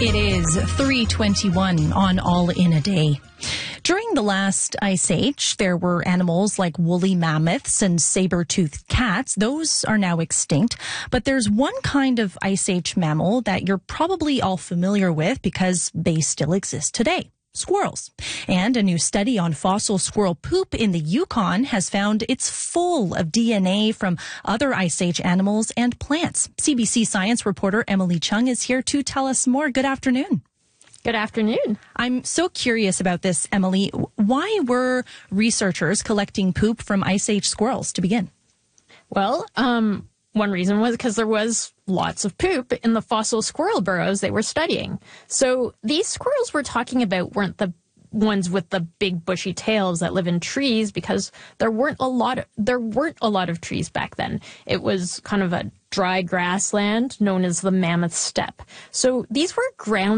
It is 3:21 on All in a Day. During the last ice age, there were animals like woolly mammoths and saber-toothed cats. Those are now extinct. But there's one kind of ice age mammal that you're probably all familiar with because they still exist today. Squirrels. And a new study on fossil squirrel poop in the Yukon has found it's full of DNA from other ice age animals and plants. CBC science reporter Emily Chung is here to tell us more. Good afternoon. Good afternoon. I'm so curious about this, Emily. Why were researchers collecting poop from ice age squirrels to begin? Well, one reason was because there was lots of poop in the fossil squirrel burrows they were studying. So these squirrels we're talking about weren't the ones with the big bushy tails that live in trees, because there weren't a lot of trees back then. It was kind of a dry grassland known as the Mammoth Steppe. So these were ground